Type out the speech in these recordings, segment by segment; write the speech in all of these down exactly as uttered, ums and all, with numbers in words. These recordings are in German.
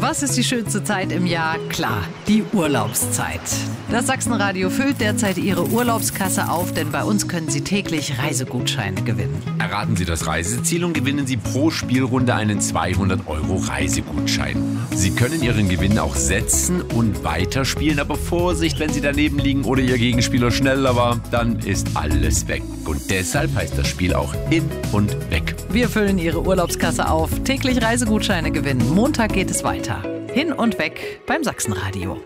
Was ist die schönste Zeit im Jahr? Klar, die Urlaubszeit. Das Sachsenradio füllt derzeit Ihre Urlaubskasse auf, denn bei uns können Sie täglich Reisegutscheine gewinnen. Erraten Sie das Reiseziel und gewinnen Sie pro Spielrunde einen zweihundert Euro Reisegutschein. Sie können Ihren Gewinn auch setzen und weiterspielen, aber Vorsicht, wenn Sie daneben liegen oder Ihr Gegenspieler schneller war, dann ist alles weg. Und deshalb heißt das Spiel auch hin und weg. Wir füllen Ihre Urlaubskasse auf, täglich Reisegutscheine gewinnen. Montag geht es weiter. Hin und weg beim Sachsenradio.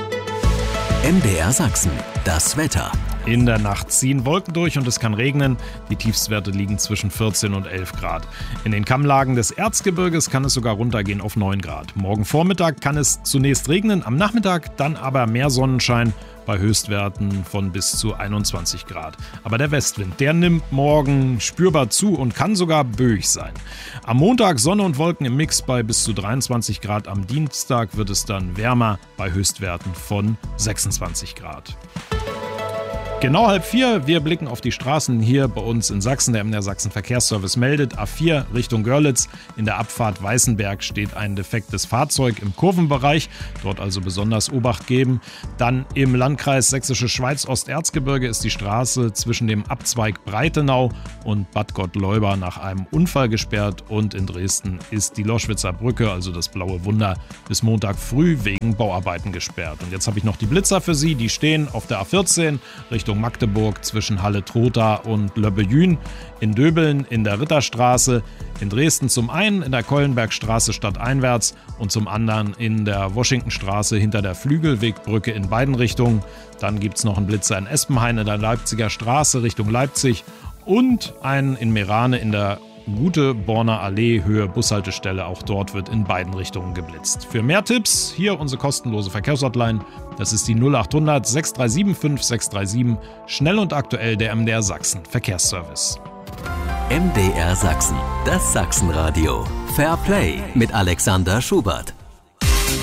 M D R Sachsen, das Wetter. In der Nacht ziehen Wolken durch und es kann regnen. Die Tiefstwerte liegen zwischen vierzehn und elf Grad. In den Kammlagen des Erzgebirges kann es sogar runtergehen auf neun Grad. Morgen Vormittag kann es zunächst regnen, am Nachmittag dann aber mehr Sonnenschein bei Höchstwerten von bis zu einundzwanzig Grad. Aber der Westwind, der nimmt morgen spürbar zu und kann sogar böig sein. Am Montag Sonne und Wolken im Mix bei bis zu dreiundzwanzig Grad. Am Dienstag wird es dann wärmer bei Höchstwerten von sechsundzwanzig Grad. Genau halb vier, wir blicken auf die Straßen hier bei uns in Sachsen. Der M D R Sachsen Verkehrsservice meldet, A vier Richtung Görlitz. In der Abfahrt Weißenberg steht ein defektes Fahrzeug im Kurvenbereich. Dort also besonders Obacht geben. Dann im Landkreis Sächsische Schweiz Osterzgebirge ist die Straße zwischen dem Abzweig Breitenau und Bad Gottleuba nach einem Unfall gesperrt. Und in Dresden ist die Loschwitzer Brücke, also das Blaue Wunder, bis Montag früh wegen Bauarbeiten gesperrt. Und jetzt habe ich noch die Blitzer für Sie. Die stehen auf der A vierzehn Richtung Magdeburg zwischen Halle-Trotha und Löbbejün, in Döbeln in der Ritterstraße, in Dresden zum einen in der Keulenbergstraße stadteinwärts und zum anderen in der Washingtonstraße hinter der Flügelwegbrücke in beiden Richtungen. Dann gibt es noch einen Blitzer in Espenhain in der Leipziger Straße Richtung Leipzig und einen in Merane in der Gute Borner Allee, Höhe Bushaltestelle. Auch dort wird in beiden Richtungen geblitzt. Für mehr Tipps hier unsere kostenlose Verkehrshotline. Das ist die null acht hundert sechs drei sieben fünf sechs drei sieben. Schnell und aktuell der M D R Sachsen Verkehrsservice. M D R Sachsen, das Sachsenradio. Fair Play mit Alexander Schubert.